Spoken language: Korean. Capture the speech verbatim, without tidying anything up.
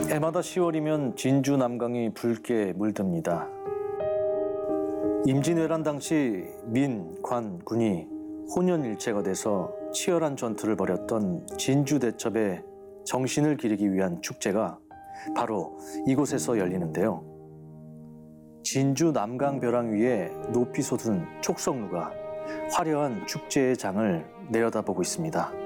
해마다 시월이면 진주 남강이 붉게 물듭니다. 임진왜란 당시 민, 관, 군이 혼연일체가 돼서 치열한 전투를 벌였던 진주대첩의 정신을 기리기 위한 축제가 바로 이곳에서 열리는데요. 진주 남강 벼랑 위에 높이 솟은 촉성루가 화려한 축제의 장을 내려다보고 있습니다.